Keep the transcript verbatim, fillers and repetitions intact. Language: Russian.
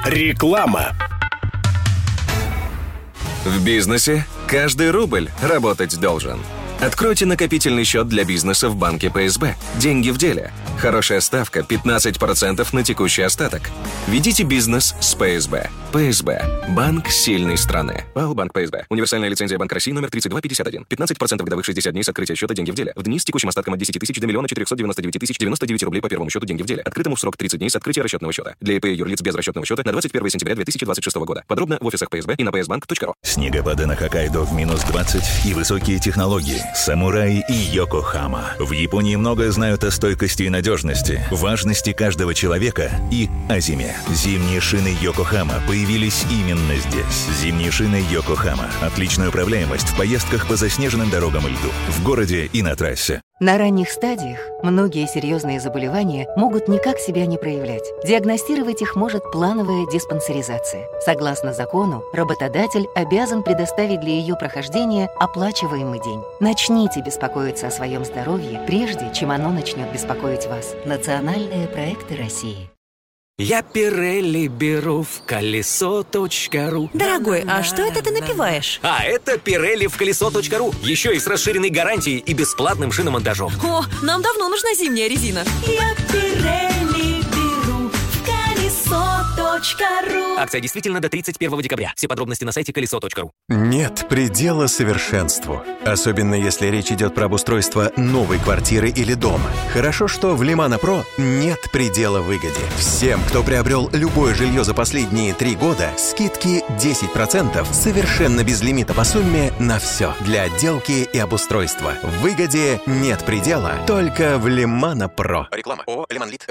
Реклама. В бизнесе каждый рубль работать должен. Откройте накопительный счет для бизнеса в банке Пэ Эс Бэ. Деньги в деле. Хорошая ставка – пятнадцать процентов на текущий остаток. Ведите бизнес с Пэ Эс Бэ. Пэ Эс Бэ – банк сильной страны. ПАО Банк Пэ Эс Бэ. Универсальная лицензия Банка России номер тридцать два пятьдесят один. пятнадцать процентов годовых шестьдесят дней с открытия счета деньги в деле. В дни с текущим остатком от десять тысяч до миллиона четырехсот девяносто девять тысяч девяносто девять рублей по первому счету деньги в деле. Открытому в срок тридцать дней с открытия расчетного счета. Для И Пэ и юрлиц без расчетного счета на двадцать первое сентября две тысячи двадцать шестого года. Подробно в офисах Пэ Эс Бэ и на пэ эс банк точка ру. Снегопады на Хоккайдо в минус двадцать и высокие технологии. Самураи и Йокохама. В Японии многое знают о стойкости и надежности, важности каждого человека и о зиме. Зимние шины Йокохама появились именно здесь. Зимние шины Йокохама. Отличная управляемость в поездках по заснеженным дорогам и льду. В городе и на трассе. На ранних стадиях многие серьезные заболевания могут никак себя не проявлять. Диагностировать их может плановая диспансеризация. Согласно закону, работодатель обязан предоставить для ее прохождения оплачиваемый день. Начните беспокоиться о своем здоровье, прежде чем оно начнет беспокоить вас. Национальные проекты России. Я Пирелли беру в колесо точка ру. Дорогой, а что это ты напиваешь? А это Пирелли в колесо точка ру. Еще и с расширенной гарантией и бесплатным шиномонтажом. О, нам давно нужна зимняя резина. Я Пирелли беру в колесо точка ру. Акция действительно до тридцать первого декабря. Все подробности на сайте колесо точка ру. Нет предела совершенству. Особенно если речь идет про обустройство новой квартиры или дома. Хорошо, что в Лимана Про нет предела выгоде. Всем, кто приобрел любое жилье за последние три года, скидки десять процентов совершенно без лимита по сумме на все. Для отделки и обустройства. В выгоде нет предела, только в Лимана Про. Реклама. О, Лиман Лит.